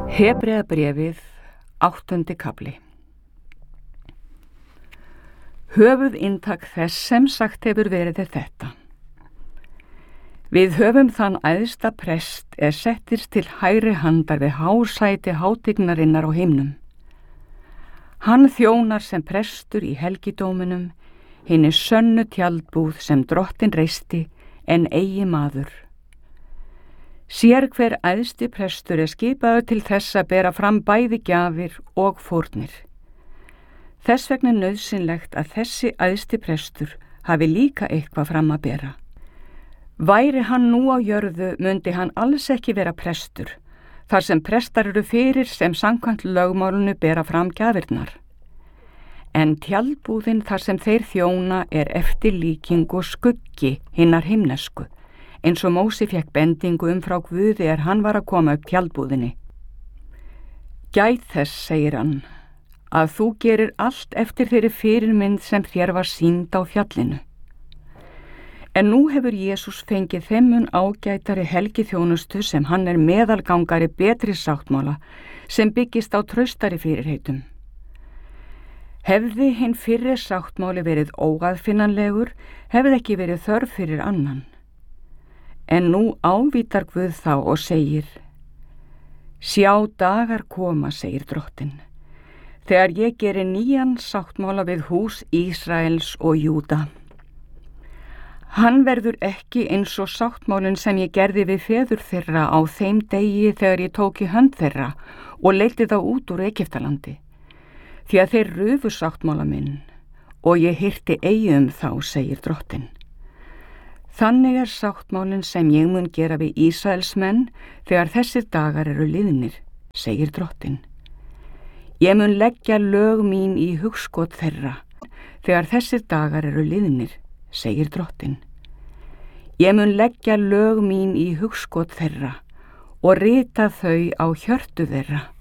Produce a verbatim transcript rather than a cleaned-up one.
Hebreabréfið, áttundi kafli. Höfuðinntak þess sem sagt hefur verið þetta. Við höfum þann æðsta prest er settist til hægri handar við hásæti hátignarinnar á himnum. Hann þjónar sem prestur í helgidóminum, hinni sönnu tjaldbúð sem drottin reisti en eigi maður. Sér hver æðsti prestur er skipaður til þess að bera fram bæði gjafir og fórnir. Þess vegna er nauðsynlegt að þessi æðsti prestur hafi líka eitthvað fram að bera. Væri hann nú á jörðu mundi hann alls ekki vera prestur, þar sem prestar eru fyrir sem samkvæmt lögmálinu bera fram gjafirnar. En tjaldbúðin þar sem þeir þjóna er eftirlíking og skuggi hinnar himnesku, eins og Mósi fékk bendingu um frá Guði er hann var að koma upp tjaldbúðinni. Gæt þess, segir hann, að þú gerir allt eftir þeirri fyrirmynd sem þér var sýnd á fjallinu. En nú hefur Jesús fengið þeim mun ágætari helgiþjónustu sem hann er meðalgangari betri sáttmála sem byggist á traustari fyrirheitum. Hefði hinn fyrri sáttmáli verið óaðfinnanlegur, hefði ekki verið þörf fyrir annan. En nú ávítar Guð þá og segir: Sjá dagar koma, segir drottin, þegar ég geri nýjan sáttmála við hús Ísraels og Júda. Hann verður ekki eins og sáttmálinn sem ég gerði við feður þeirra á þeim degi þegar ég tók í hönd þeirra og leiddi þá út úr Egyptalandi, því að þeir rufu sáttmála minn og ég hirti eigi um þá, segir drottin. Þannig er sáttmálinn sem ég mun gera við Ísraelsmenn þegar þessir dagar eru liðnir, segir drottin. Ég mun leggja lög mín í hugskot þeirra þegar þessir dagar eru liðnir, segir drottin. Ég mun leggja lög mín í hugskot þeirra og rita þau á hjörtu þeirra.